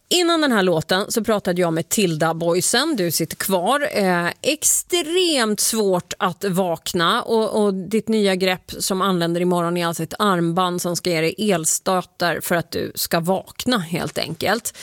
Innan den här låten så pratade jag med Tilda Boysen, du sitter kvar. Extremt svårt att vakna och ditt nya grepp som anländer imorgon är alltså ett armband som ska ge dig elstötar för att du ska vakna helt enkelt.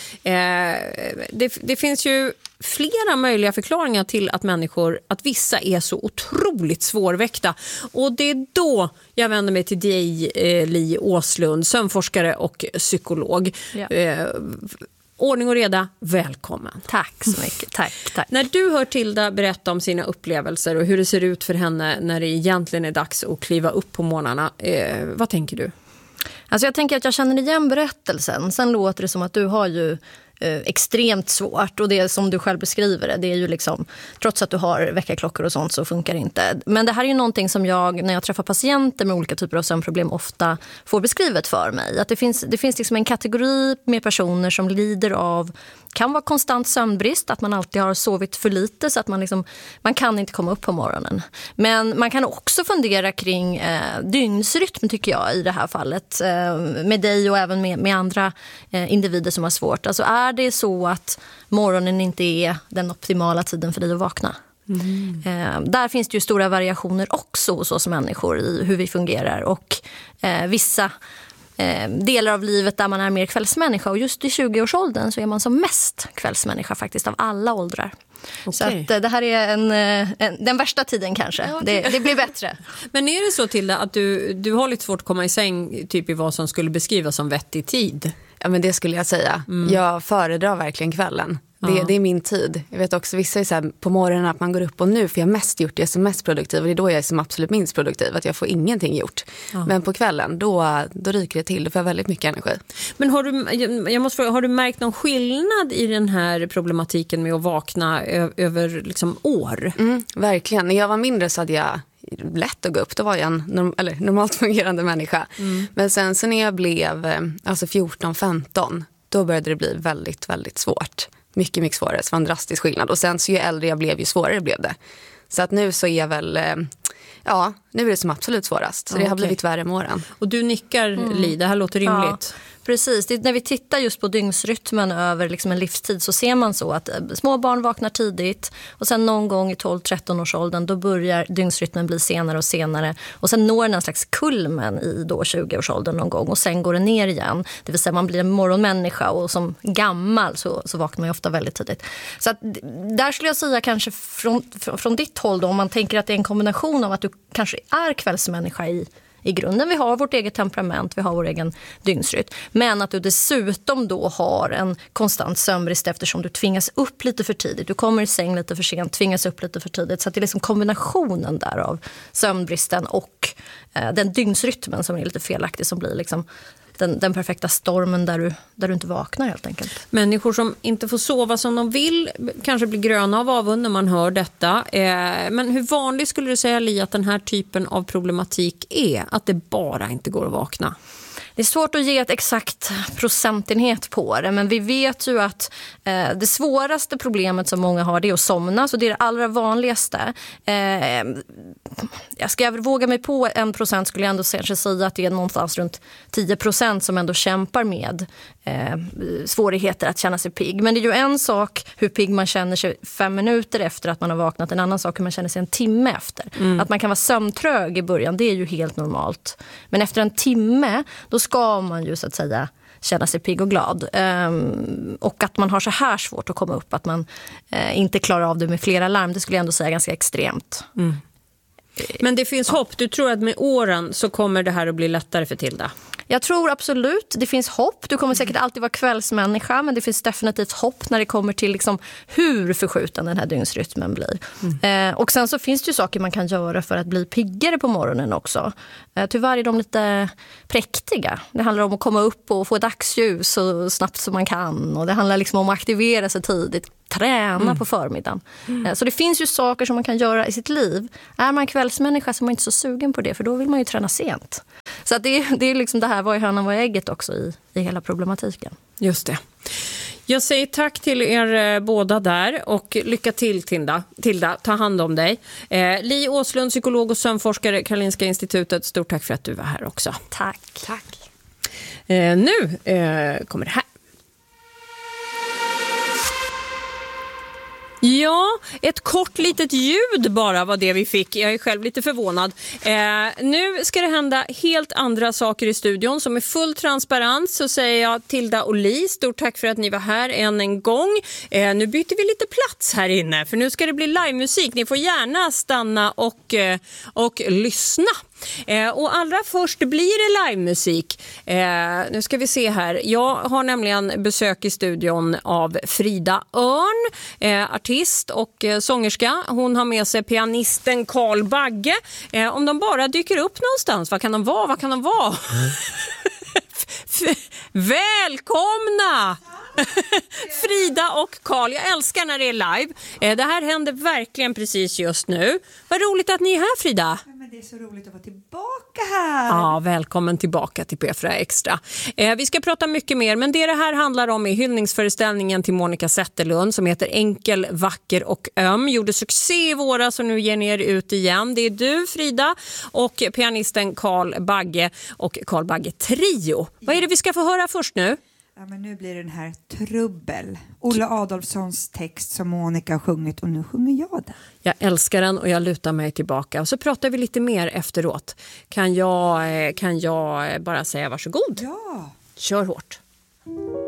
Det finns ju flera möjliga förklaringar till att vissa är så otroligt svårväckta. Och det är då jag vänder mig till dig, Li Åslund, sömnforskare och psykolog. Ja. Ordning och reda, välkommen. Tack så mycket, tack. När du hör Tilda berätta om sina upplevelser och hur det ser ut för henne när det egentligen är dags att kliva upp på morgnarna, vad tänker du? Alltså jag tänker att jag känner igen berättelsen. Sen låter det som att du har ju extremt svårt, och det som du själv beskriver det är ju liksom, trots att du har väckarklockor och sånt så funkar det inte. Men det här är ju någonting som jag, när jag träffar patienter med olika typer av sömnproblem, ofta får beskrivet för mig. Att det finns liksom en kategori med personer som lider av, kan vara konstant sömnbrist, att man alltid har sovit för lite så att man kan inte komma upp på morgonen. Men man kan också fundera kring dygnsrytm, tycker jag, i det här fallet. Med dig och även med andra individer som har svårt. Alltså är det så att morgonen inte är den optimala tiden för dig att vakna? Där finns det ju stora variationer också hos oss människor i hur vi fungerar. Och vissa delar av livet där man är mer kvällsmänniska, och just i 20-årsåldern så är man som mest kvällsmänniska faktiskt av alla åldrar. Okay. Så att det här är den värsta tiden kanske. Ja, det blir bättre. Men är det så till att du har lite svårt att komma i säng typ i vad som skulle beskrivas som vettig tid? Ja, men det skulle jag säga. Jag föredrar verkligen kvällen. Det är min tid. Jag vet också, vissa är så här, på morgonen att man går upp och nu, för jag har mest gjort det som mest produktiv, och det är då jag är som absolut minst produktiv, att jag får ingenting gjort. Men på kvällen, då ryker det till, då får jag väldigt mycket energi. Men har du märkt någon skillnad i den här problematiken med att vakna över liksom år? Verkligen. När jag var mindre så hade jag lätt att gå upp. Då var jag en normalt fungerande människa. Men sen så när jag blev 14-15, då började det bli väldigt, väldigt svårt. Mycket, mycket svårare. Så det var en drastisk skillnad. Och sen så ju äldre jag blev, ju svårare blev det. Så att nu så är jag väl... nu är det som absolut svårast. Så det har blivit värre med åren. Och du nickar, Li, det här låter rimligt. Ja. Precis, när vi tittar just på dygnsrytmen över liksom en livstid så ser man så att små barn vaknar tidigt och sen någon gång i 12-13 års åldern då börjar dygnsrytmen bli senare och senare och sen når den en slags kulmen i då 20-årsåldern någon gång och sen går den ner igen. Det vill säga man blir en morgonmänniska och som gammal så vaknar man ju ofta väldigt tidigt. Så att, där skulle jag säga kanske från ditt håll då, om man tänker att det är en kombination av att du kanske är kvällsmänniska i grunden. Vi har vårt eget temperament, vi har vår egen dygnsrytm. Men att du dessutom då har en konstant sömnbrist eftersom du tvingas upp lite för tidigt. Du kommer i säng lite för sent, tvingas upp lite för tidigt. Så att det är liksom kombinationen där av sömnbristen och den dygnsrytmen som är lite felaktig, som blir liksom den perfekta stormen där du inte vaknar helt enkelt. Människor som inte får sova som de vill kanske blir gröna av avund när man hör detta. Men hur vanligt skulle du säga, Li, att den här typen av problematik är? Att det bara inte går att vakna? Det är svårt att ge ett exakt procentenhet på det, men vi vet ju att det svåraste problemet som många har det är att somna, så det är det allra vanligaste. Jag våga mig på 1% skulle jag ändå säga att det är någonstans runt 10% som ändå kämpar med svårigheter att känna sig pigg. Men det är ju en sak hur pigg man känner sig 5 minuter efter att man har vaknat, en annan sak hur man känner sig en timme efter. Att man kan vara sömntrög i början, det är ju helt normalt. Men efter en timme, då ska man ju så att säga känna sig pigg och glad. Och att man har så här svårt att komma upp, att man inte klarar av det med flera larm, det skulle jag ändå säga ganska extremt. Men det finns hopp. Du tror att med åren så kommer det här att bli lättare för Tilda? Jag tror absolut, det finns hopp. Du kommer säkert alltid vara kvällsmänniska, men det finns definitivt hopp när det kommer till liksom hur förskjuten den här dygnsrytmen blir. Och sen så finns det ju saker man kan göra för att bli piggare på morgonen också. Tyvärr är de lite präktiga. Det handlar om att komma upp och få dagsljus så snabbt som man kan. Och det handlar liksom om att aktivera sig tidigt, träna på förmiddagen. Så det finns ju saker som man kan göra i sitt liv. Är man kvällsmänniska så är man inte så sugen på det, för då vill man ju träna sent. Så att det är liksom det här, vad är hönan, vad är ägget också i hela problematiken. Just det. Jag säger tack till er båda där och lycka till, Tilda, ta hand om dig. Li Åslund, psykolog och sömnforskare, Karolinska institutet, stort tack för att du var här också. Tack. Nu kommer det här. Ja, ett kort litet ljud bara var det vi fick. Jag är själv lite förvånad. Nu ska det hända helt andra saker i studion. Som är full transparens så säger jag Tilda och Li, stort tack för att ni var här än en gång. Nu byter vi lite plats här inne för nu ska det bli livemusik. Ni får gärna stanna och lyssna. Och allra först blir det livemusik. Nu ska vi se här. Jag har nämligen besök i studion av Frida Örn, artist och sångerska. Hon har med sig pianisten Carl Bagge. Om de bara dyker upp någonstans, vad kan de vara? Välkomna! Frida och Carl, jag älskar när det är live. Det här händer verkligen precis just nu. Vad roligt att ni är här, Frida. Men det är så roligt att vara tillbaka här. Ja, välkommen tillbaka till P4 Extra. Vi ska prata mycket mer, men det här handlar om är hyllningsföreställningen till Monica Zetterlund som heter Enkel, vacker och öm. Gjorde succé i våras och nu ger ni er ut igen. Det är du, Frida, och pianisten Carl Bagge och Carl Bagge Trio. Vad är det vi ska få höra först nu? Ja, men nu blir det den här Trubbel. Olle Adolfssons text som Monica har sjungit och nu sjunger jag den. Jag älskar den och jag lutar mig tillbaka. Och så pratar vi lite mer efteråt. Kan jag bara säga varsågod? Ja. Kör hårt.